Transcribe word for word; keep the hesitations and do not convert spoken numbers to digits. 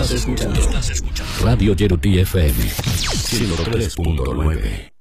Estás escuchando. Estás escuchando. Radio Yerutí F M ciento tres punto nueve.